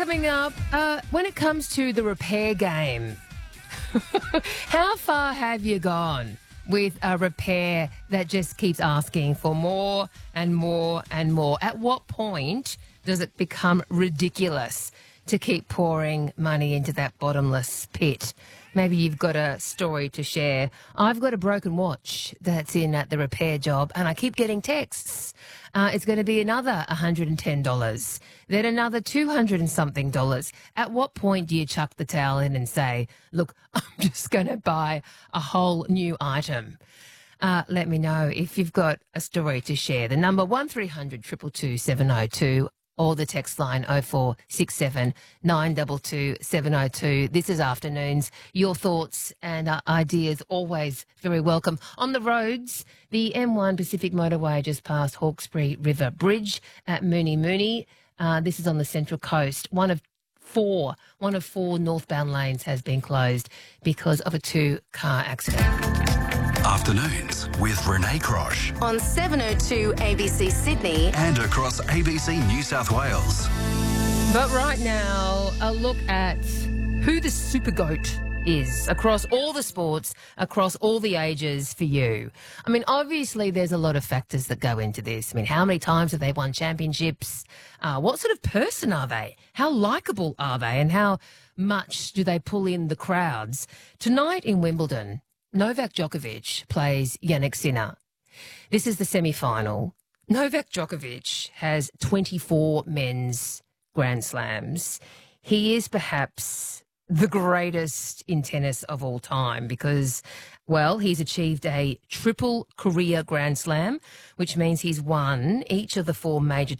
coming up, when it comes to the repair game, how far have you gone with a repair that just keeps asking for more and more and more? At what point does it become ridiculous to keep pouring money into that bottomless pit? Maybe you've got a story to share. I've got a broken watch that's in at the repair job, and I keep getting texts. It's going to be another $110, then another $200 and something. At what point do you chuck the towel in and say, look, I'm just going to buy a whole new item? Let me know if you've got a story to share. The number 1300 222 702 or the text line 0467 922 702. This is Afternoons. Your thoughts and ideas always very welcome. On the roads, the M1 Pacific Motorway just past Hawkesbury River Bridge at Mooney. This is on the Central Coast. One of four northbound lanes has been closed because of a two-car accident. Afternoons with Renee Crosh. On 702 ABC Sydney. And across ABC New South Wales. But right now, a look at who the super goat is across all the sports, across all the ages for you. I mean, obviously, there's a lot of factors that go into this. I mean, how many times have they won championships? What sort of person are they? How likeable are they? And how much do they pull in the crowds? Tonight in Wimbledon, Novak Djokovic plays Jannik Sinner. This is the semi-final. Novak Djokovic has 24 men's Grand Slams. He is perhaps the greatest in tennis of all time because, well, he's achieved a triple career Grand Slam, which means he's won each of the four major